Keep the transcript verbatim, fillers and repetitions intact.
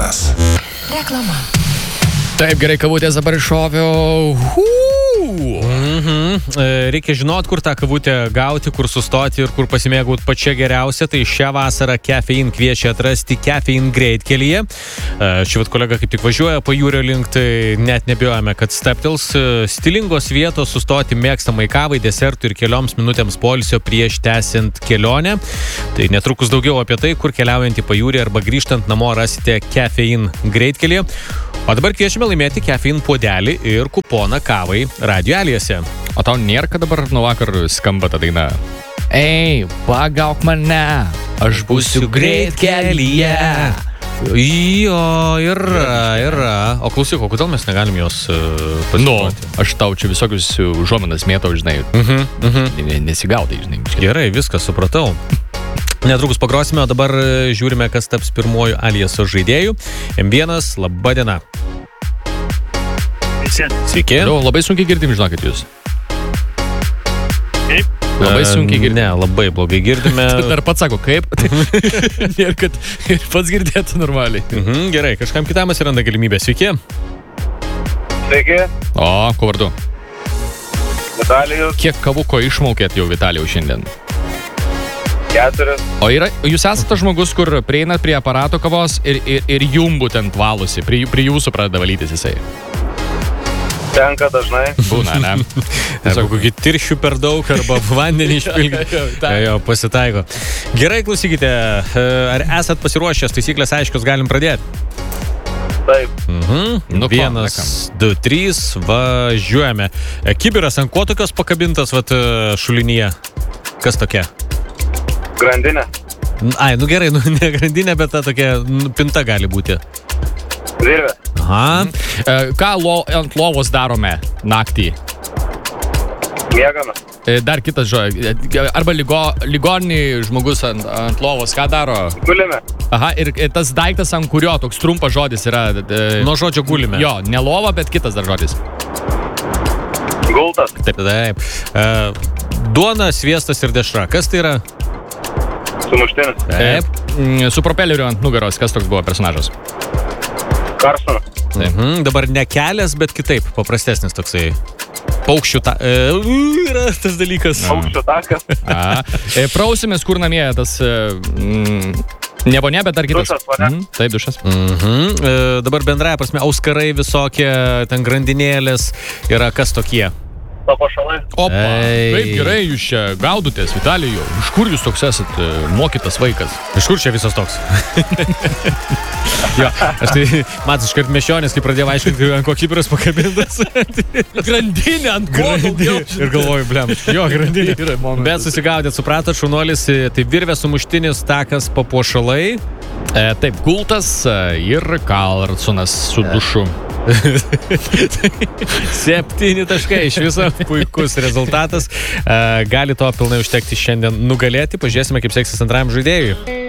Rajonas. Reklama. Taip, gerai, kavutės dabar iššoviau. Mhm. Reikia žinot, kur tą kavutę gauti, kur sustoti ir kur pasimėgauti pačia geriausia. Tai šią vasarą Caffeine kviečia atrasti Caffeine greitkelyje. Šį vat kolega kaip tik važiuoja pajūrio link, tai net nebijojame, kad steptels. Stilingos vietos sustoti mėgstamai kavai, desertui ir kelioms minutėms poilsio prieš tęsiant kelionę. Tai netrukus daugiau apie tai, kur keliaujant į pajūrį arba grįžtant namo rasite Caffeine greitkelyje. O dabar kviečiame laimėti Caffeine puodelį ir kuponą kavai Radio Aliase. O tau nėra, kad dabar nuo vakar skamba ta daina? Ei, pagauk mane, aš būsiu greitkelyje. Jo, yra, yra. O klausyk, o kodėl mes negalim jos uh, pasiduoti? Nu, aš tau čia visokius užuominas mėtau, žinai. Mhm, mhm. Nesigaudai, žinai. Gerai, viskas, supratau. Netrukus pagrosime, o dabar žiūrime, kas taps pirmuoju Aliaso žaidėju. M vienas, laba diena. Sveiki. Jau, labai sunkiai girdim, žinokit jūs. Kaip? Labai sunkiai girdim. Ne, labai blogai girdime. Dar pats sako, kaip? Ir kad ir pats girdėtų normaliai. Mhm, gerai, kažkam kitam atsiranda galimybė. Sveiki. Sveiki. O, kuo vardu? Vitalijus. Kiek kavuko išmaukėt jau, Vitalijau, šiandien? Keturis. O yra, jūs esate žmogus, kur prieinat prie aparato kavos ir, ir, ir jum būtent valusi, prie, prie jūsų pradeda valytis jisai. Tenka dažnai. Būna, ne? Tiesiog kokį tiršių per daug arba vandenį išpilgyti. Jo, pasitaiko. Gerai, klausykite, ar esat pasiruošęs, taisyklės aiškios, galim pradėti? Taip. Mhm. Nu, Vienas, du, trys, važiuojame. Kibiras ant ko tokios pakabintas, vat, šulinyje? Kas tokia? Grandinė. Ai, nu gerai, nu ne grandinė, bet ta tokia nu, pinta gali būti. Virvė. Aha. E, ką lo, ant lovos darome naktį? Miegame. E, dar kitas žodis. Arba ligo, ligoninį žmogus ant, ant lovos, ką daro? Gulime. Aha, ir tas daiktas, ant kurio toks trumpas žodis yra... E, Nuo žodžio gulime. Jo, ne lova, bet kitas dar žodis. Gultas. Taip, taip. E, duona, sviestas ir dešra. Kas tai yra? Sumuštinis. Taip. E, su propeleriu ant nugaros, kas toks buvo personažas? Karsonas. Mhm. Dabar ne kelias, bet kitaip, paprastesnis toksai. Paukščių ta... E, yra tas dalykas. Paukščių takas. A, e, prausimės kur namie, tas... E, mm, ne vonia, bet dar kitas. Dušas, vonia. Mhm, taip, dušas. Mhm. E, dabar bendraja prasme, auskarai visokie, ten grandinėlės yra kas tokie? Papuošalai. Opa, Ei. kaip gerai jūs čia gaudotės, Vitalijau. Iš kur jūs toks esat e, mokytas vaikas? Iš kur čia visas toks? Jo, aš tai, matas, iškart mešionės, kai pradėjau aiškinti, ant ko kibiras pakabintas. Grandinė ant ko daugiau. Ir galvoju, blem, jo, grandinė. Bet susigaudėt, supratot, šunuolis, tai virvė, sumuštinis, takas, papuošalai. E, taip, gultas e, ir Karlsonas su dušu. Septyni taškai iš viso, puikus rezultatas. Gali to pilnai užtekti šiandien nugalėti. Pažiūrėsime, kaip seksis antrajam žaidėjui.